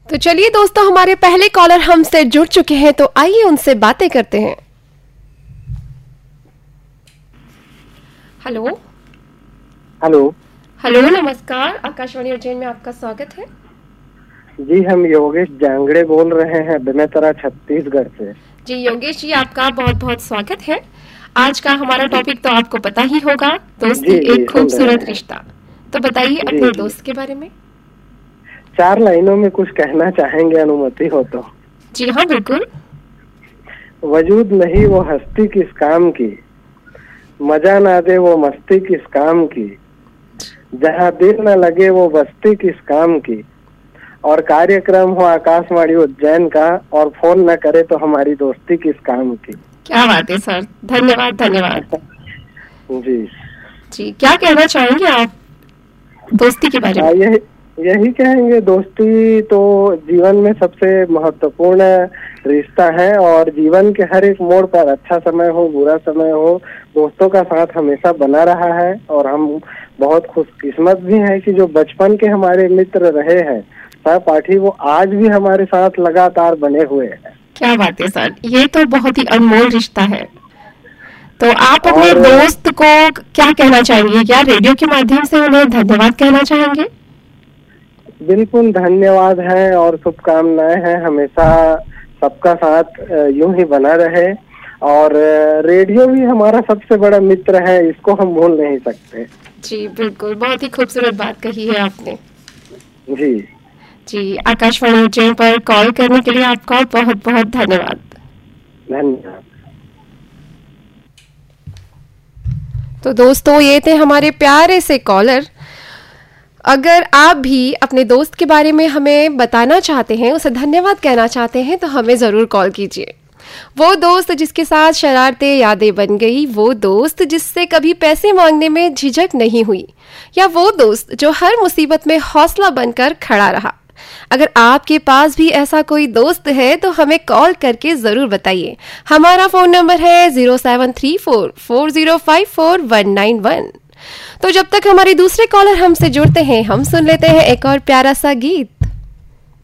तो चलिए दोस्तों, हमारे पहले कॉलर हमसे जुड़ चुके हैं, तो आइए उनसे बातें करते हैं। Hello hello. हेलो, नमस्कार। आकाशवाणी उज्जैन में आपका स्वागत है। जी, हम योगेश जांगड़े बोल रहे हैं बेमेतरा छत्तीसगढ़ से। जी योगेश जी, आपका बहुत बहुत स्वागत है। आज का हमारा टॉपिक तो आपको पता ही होगा, दोस्ती एक खूबसूरत रिश्ता। तो बताइए अपने दोस्त के बारे में। 4 लाइनों में कुछ कहना चाहेंगे, अनुमति हो तो? जी हाँ, बिल्कुल। वजूद नहीं वो हस्ती किस काम की, मजा ना दे वो मस्ती किस काम की, जहाँ दिल न लगे वो बस्ती किस काम की, और कार्यक्रम हो आकाशवाणी उज्जैन का, और फोन न करे तो हमारी दोस्ती किस काम की। क्या बात है सर, धन्यवाद धन्यवाद। जी जी, क्या कहना चाहेंगे आप दोस्ती के बारे में? यही कहेंगे, दोस्ती तो जीवन में सबसे महत्वपूर्ण रिश्ता है, और जीवन के हर एक मोड़ पर, अच्छा समय हो बुरा समय हो, दोस्तों का साथ हमेशा बना रहा है। और हम बहुत खुशकिस्मत भी हैं कि जो बचपन के हमारे मित्र रहे हैं सहपाठी, वो आज भी हमारे साथ लगातार बने हुए हैं। क्या बात है सर, ये तो बहुत ही अनमोल रिश्ता है। तो आप अपने दोस्त को क्या कहना चाहेंगे? क्या रेडियो के माध्यम से उन्हें धन्यवाद कहना चाहेंगे? बिल्कुल धन्यवाद है और शुभकामनाएं हैं। हमेशा सबका साथ यूं ही बना रहे, और रेडियो भी हमारा सबसे बड़ा मित्र है, इसको हम भूल नहीं सकते। जी बिल्कुल, बहुत ही खूबसूरत बात कही है आपने। जी जी, आकाशवाणी उज्जैन पर कॉल करने के लिए आपका बहुत बहुत धन्यवाद। धन्यवाद। तो दोस्तों, ये थे हमारे प्यारे से कॉलर। अगर आप भी अपने दोस्त के बारे में हमें बताना चाहते हैं, उसे धन्यवाद कहना चाहते हैं, तो हमें ज़रूर कॉल कीजिए। वो दोस्त जिसके साथ शरारतें यादें बन गई, वो दोस्त जिससे कभी पैसे मांगने में झिझक नहीं हुई, या वो दोस्त जो हर मुसीबत में हौसला बनकर खड़ा रहा। अगर आपके पास भी ऐसा कोई दोस्त है तो हमें कॉल करके ज़रूर बताइए। हमारा फ़ोन नंबर है 07344054191। तो जब तक हमारे दूसरे कॉलर हमसे जुड़ते हैं, हम सुन लेते हैं एक और प्यारा सा गीत।